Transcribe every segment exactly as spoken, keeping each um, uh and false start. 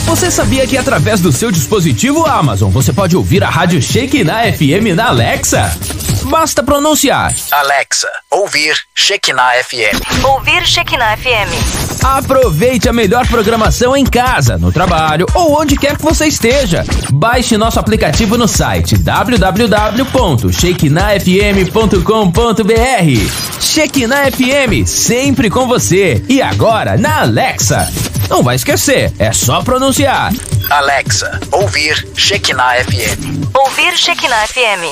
Você sabia que através do seu dispositivo Amazon você pode ouvir a Rádio Shekinah F M na Alexa? Basta pronunciar: Alexa, ouvir Shekinah F M. Ouvir Shekinah F M. Aproveite a melhor programação em casa, no trabalho ou onde quer que você esteja. Baixe nosso aplicativo no site w w w ponto shekinah f m ponto com ponto b r. Shekinah F M, sempre com você. E agora na Alexa. Não vai esquecer, é só pronunciar: Alexa, ouvir Shekinah F M. Ouvir Shekinah F M.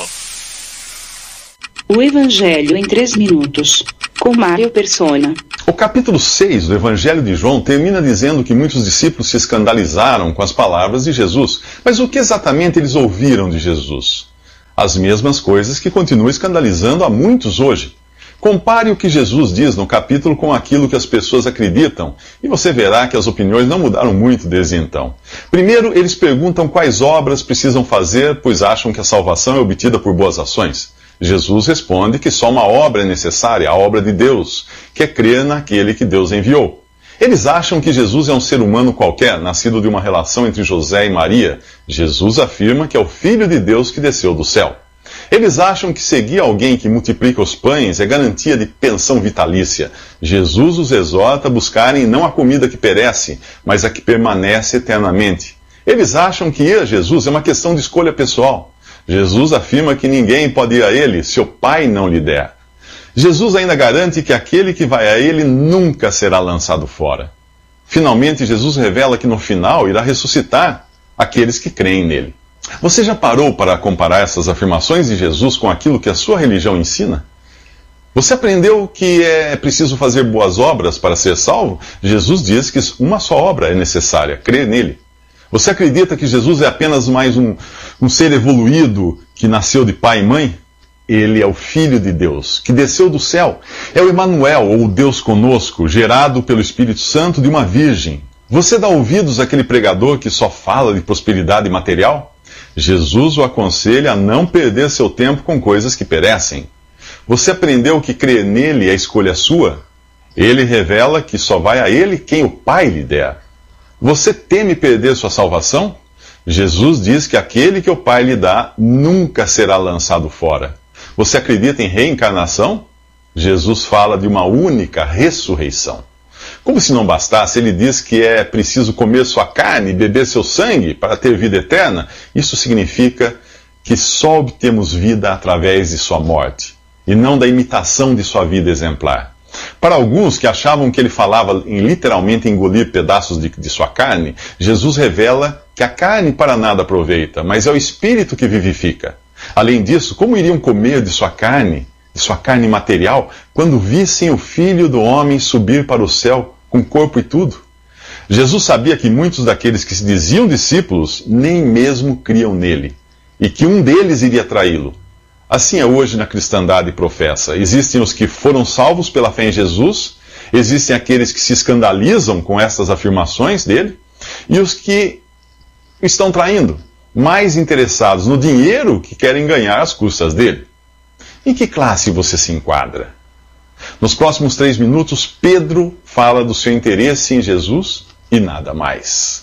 O Evangelho em três minutos, com Mário Persona. O capítulo seis do Evangelho de João termina dizendo que muitos discípulos se escandalizaram com as palavras de Jesus. Mas o que exatamente eles ouviram de Jesus? As mesmas coisas que continuam escandalizando a muitos hoje. Compare o que Jesus diz no capítulo com aquilo que as pessoas acreditam, e você verá que as opiniões não mudaram muito desde então. Primeiro, eles perguntam quais obras precisam fazer, pois acham que a salvação é obtida por boas ações. Jesus responde que só uma obra é necessária, a obra de Deus, que é crer naquele que Deus enviou. Eles acham que Jesus é um ser humano qualquer, nascido de uma relação entre José e Maria. Jesus afirma que é o Filho de Deus que desceu do céu. Eles acham que seguir alguém que multiplica os pães é garantia de pensão vitalícia. Jesus os exorta a buscarem não a comida que perece, mas a que permanece eternamente. Eles acham que ir a Jesus é uma questão de escolha pessoal. Jesus afirma que ninguém pode ir a ele se o Pai não lhe der. Jesus ainda garante que aquele que vai a ele nunca será lançado fora. Finalmente, Jesus revela que no final irá ressuscitar aqueles que creem nele. Você já parou para comparar essas afirmações de Jesus com aquilo que a sua religião ensina? Você aprendeu que é preciso fazer boas obras para ser salvo? Jesus diz que uma só obra é necessária, crer nele. Você acredita que Jesus é apenas mais um, um ser evoluído que nasceu de pai e mãe? Ele é o Filho de Deus, que desceu do céu. É o Emanuel, ou Deus conosco, gerado pelo Espírito Santo de uma virgem. Você dá ouvidos àquele pregador que só fala de prosperidade material? Jesus o aconselha a não perder seu tempo com coisas que perecem. Você aprendeu que crer nele é escolha sua? Ele revela que só vai a ele quem o Pai lhe der. Você teme perder sua salvação? Jesus diz que aquele que o Pai lhe dá nunca será lançado fora. Você acredita em reencarnação? Jesus fala de uma única ressurreição. Como se não bastasse, ele diz que é preciso comer sua carne e beber seu sangue para ter vida eterna. Isso significa que só obtemos vida através de sua morte, e não da imitação de sua vida exemplar. Para alguns que achavam que ele falava em literalmente engolir pedaços de, de sua carne, Jesus revela que a carne para nada aproveita, mas é o Espírito que vivifica. Além disso, como iriam comer de sua carne, de sua carne material, quando vissem o Filho do Homem subir para o céu com corpo e tudo? Jesus sabia que muitos daqueles que se diziam discípulos nem mesmo criam nele, e que um deles iria traí-lo. Assim é hoje na cristandade professa. Existem os que foram salvos pela fé em Jesus, existem aqueles que se escandalizam com estas afirmações dele, e os que estão traindo, mais interessados no dinheiro que querem ganhar às custas dele. Em que classe você se enquadra? Nos próximos três minutos, Pedro fala do seu interesse em Jesus e nada mais.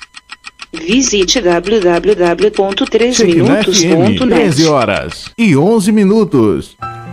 Visite w w w ponto três minutos ponto net. treze horas e onze minutos.